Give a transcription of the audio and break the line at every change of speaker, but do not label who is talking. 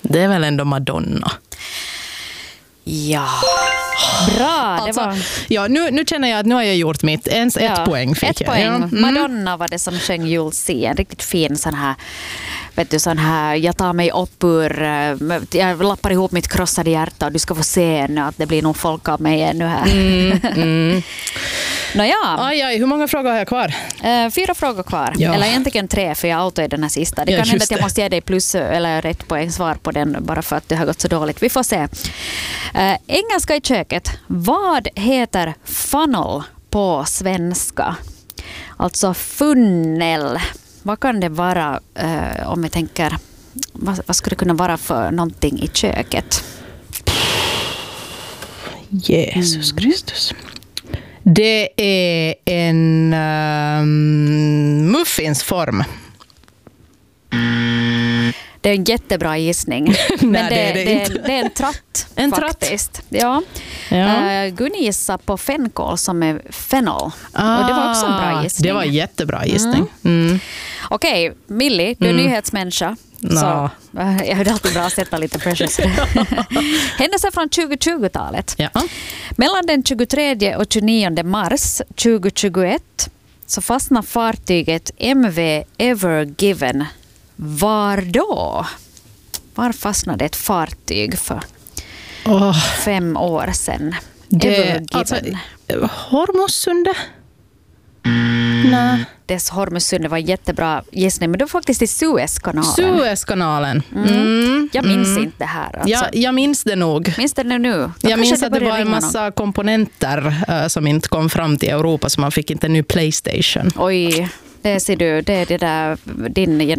Det är väl ändå Madonna.
Ja, bra.
Alltså,
det var...
Ja, nu känner jag att nu har jag gjort mitt. Ens ett poäng fick
ett
jag.
Poäng.
Ja.
Madonna var det som sjöng You'll See. En riktigt fin sån här, vet du, sån här, jag tar mig upp ur, jag lappar ihop mitt krossade hjärta och du ska få se nu att det blir nog folk av mig ännu här. Nåja.
Aj, hur många frågor har jag kvar?
4 frågor kvar.
Ja.
Eller egentligen 3 för jag outade den här sista. Det kan hända att jag måste ge dig plus eller rätt poäng svar på den bara för att det har gått så dåligt. Vi får se. Engelska i köket. Vad heter funnel på svenska? Alltså funnel. Vad kan det vara om vi tänker, vad skulle det kunna vara för någonting i köket?
Jesus Kristus. Det är en muffinsform.
Det är en jättebra gissning. Men det är en tratt.
En
faktiskt.
tratt?
Ja. Gunni gissade på fänkål som är fennel. Och det var också en bra gissning.
Det var jättebra gissning.
Okej, Millie, du är nyhetsmänniska. Så jag hade alltid bra att sätta lite pressure. Händelser från 2020-talet.
Ja.
Mellan den 23 och 29 mars 2021 så fastnade fartyget MV Ever Given. Var då? Var fastnade ett fartyg för 5 år sedan? Ever Given.
Alltså, Hormuzsundet? Nej.
Dess Hormuzsundet var jättebra gissning, men det var faktiskt i Suezkanalen.
Suezkanalen.
Jag minns inte det här. Alltså.
Jag minns det nog.
Minns det nu?
Jag minns att det var en massa komponenter som inte kom fram till Europa, så man fick inte en ny PlayStation.
Oj, det ser du. Det är det där din